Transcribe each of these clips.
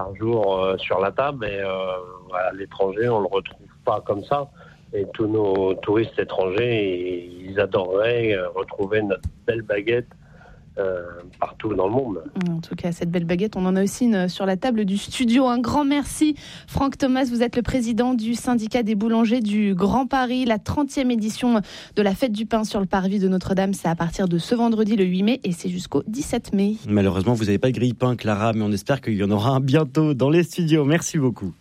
par jour sur la table, mais à l'étranger, on le retrouve pas comme ça. Et tous nos touristes étrangers, ils adoreraient retrouver notre belle baguette partout dans le monde. En tout cas, cette belle baguette, on en a aussi une sur la table du studio. Un grand merci, Franck Thomas. Vous êtes le président du syndicat des boulangers du Grand Paris. La 30e édition de la fête du pain sur le parvis de Notre-Dame, c'est à partir de ce vendredi, le 8 mai, et c'est jusqu'au 17 mai. Malheureusement, vous n'avez pas de grille-pain, Clara, mais on espère qu'il y en aura un bientôt dans les studios. Merci beaucoup.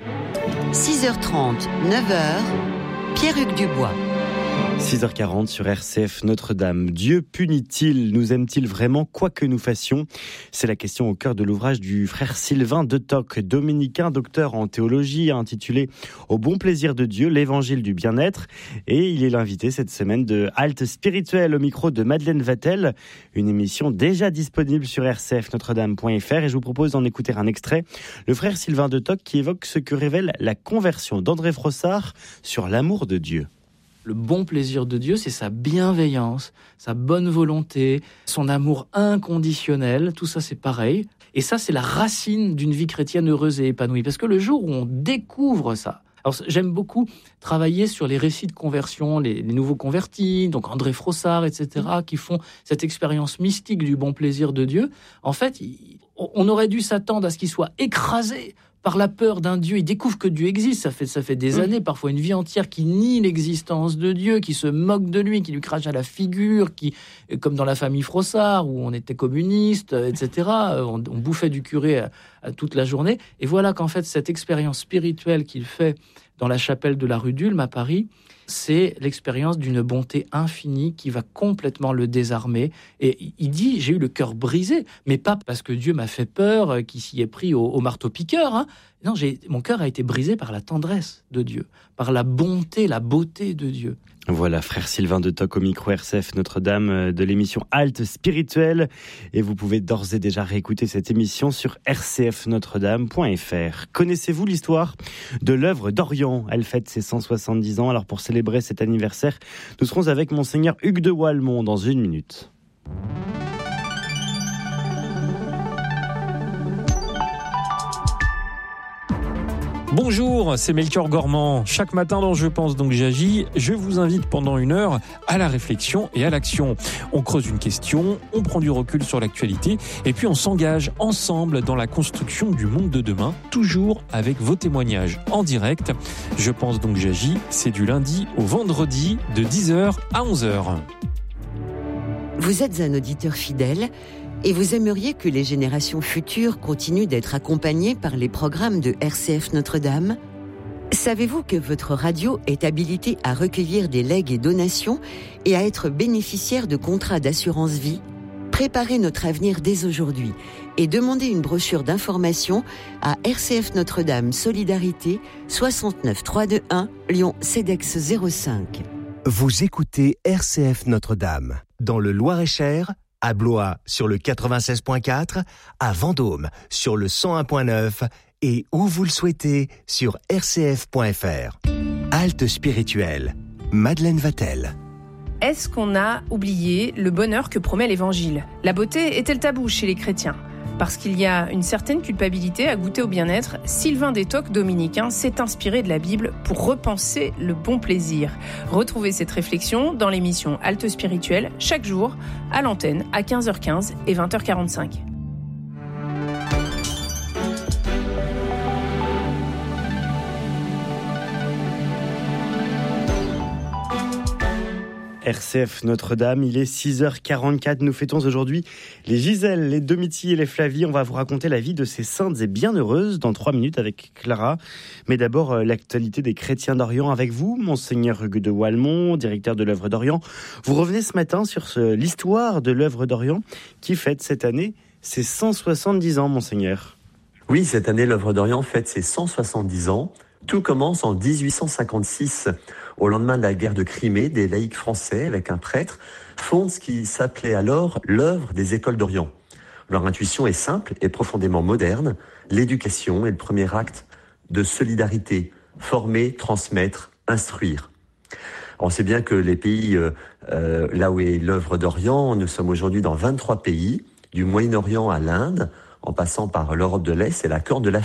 6h30, 9h, Pierre-Hugues Dubois. 6h40 sur RCF Notre-Dame. Dieu punit-il? Nous aime-t-il vraiment quoi que nous fassions? C'est la question au cœur de l'ouvrage du frère Sylvain de Toc, dominicain, docteur en théologie, intitulé « Au bon plaisir de Dieu, l'évangile du bien-être ». Et il est l'invité cette semaine de Halte Spirituelle au micro de Madeleine Vatel, une émission déjà disponible sur rcfnotredame.fr. Et je vous propose d'en écouter un extrait. Le frère Sylvain de Toc qui évoque ce que révèle la conversion d'André Frossard sur l'amour de Dieu. Le bon plaisir de Dieu, c'est sa bienveillance, sa bonne volonté, son amour inconditionnel, tout ça c'est pareil. Et ça c'est la racine d'une vie chrétienne heureuse et épanouie. Parce que le jour où on découvre ça, alors j'aime beaucoup travailler sur les récits de conversion, les nouveaux convertis, donc André Frossard, etc., qui font cette expérience mystique du bon plaisir de Dieu. En fait, on aurait dû s'attendre à ce qu'ils soient écrasés par la peur d'un Dieu. Ils découvrent que Dieu existe. Ça fait des années, parfois une vie entière, qui nie l'existence de Dieu, qui se moque de lui, qui lui crache à la figure, qui, comme dans la famille Frossard, où on était communiste, etc., on bouffait du curé à toute la journée. Et voilà qu'en fait, cette expérience spirituelle qu'il fait dans la chapelle de la rue d'Ulm à Paris, c'est l'expérience d'une bonté infinie qui va complètement le désarmer. Et il dit, j'ai eu le cœur brisé, mais pas parce que Dieu m'a fait peur, qu'il s'y est pris au marteau-piqueur. Hein. Non, mon cœur a été brisé par la tendresse de Dieu, par la bonté, la beauté de Dieu. Voilà, frère Sylvain de Toc au micro RCF Notre-Dame de l'émission Halte Spirituelle. Et vous pouvez d'ores et déjà réécouter cette émission sur rcfnotredame.fr. Connaissez-vous l'histoire de l'œuvre d'Orient? Elle fête ses 170 ans. Alors pour célébrer cet anniversaire, nous serons avec Monseigneur Hugues de Walmont dans 1 minute. Bonjour, c'est Melchior Gormand. Chaque matin dans Je pense donc j'agis, je vous invite pendant 1 heure à la réflexion et à l'action. On creuse une question, on prend du recul sur l'actualité et puis on s'engage ensemble dans la construction du monde de demain, toujours avec vos témoignages en direct. Je pense donc j'agis, c'est du lundi au vendredi de 10h à 11h. Vous êtes un auditeur fidèle et vous aimeriez que les générations futures continuent d'être accompagnées par les programmes de RCF Notre-Dame ? Savez-vous que votre radio est habilitée à recueillir des legs et donations et à être bénéficiaire de contrats d'assurance vie ? Préparez notre avenir dès aujourd'hui et demandez une brochure d'information à RCF Notre-Dame Solidarité 69 321 Lyon CEDEX 05. Vous écoutez RCF Notre-Dame dans le Loir-et-Cher, à Blois sur le 96.4, à Vendôme sur le 101.9 et où vous le souhaitez sur rcf.fr. Halte spirituelle, Madeleine Vatel. Est-ce qu'on a oublié le bonheur que promet l'Évangile ? La beauté est-elle tabou chez les chrétiens ? Parce qu'il y a une certaine culpabilité à goûter au bien-être, Sylvain de Toc, dominicain, s'est inspiré de la Bible pour repenser le bon plaisir. Retrouvez cette réflexion dans l'émission Halte Spirituelle, chaque jour, à l'antenne, à 15h15 et 20h45. RCF Notre-Dame, il est 6h44. Nous fêtons aujourd'hui les Gisèle, les Domitie et les Flavie. On va vous raconter la vie de ces saintes et bienheureuses dans 3 minutes avec Clara. Mais d'abord, l'actualité des chrétiens d'Orient avec vous, Monseigneur Hugues de Walmont, directeur de l'œuvre d'Orient. Vous revenez ce matin sur l'histoire de l'œuvre d'Orient qui fête cette année ses 170 ans, Monseigneur. Oui, cette année, l'œuvre d'Orient fête ses 170 ans. Tout commence en 1856. Au lendemain de la guerre de Crimée, des laïcs français, avec un prêtre, fondent ce qui s'appelait alors l'œuvre des écoles d'Orient. Leur intuition est simple et profondément moderne. L'éducation est le premier acte de solidarité. Former, transmettre, instruire. On sait bien que les pays, là où est l'œuvre d'Orient, nous sommes aujourd'hui dans 23 pays, du Moyen-Orient à l'Inde, en passant par l'Europe de l'Est, c'est la Corne de la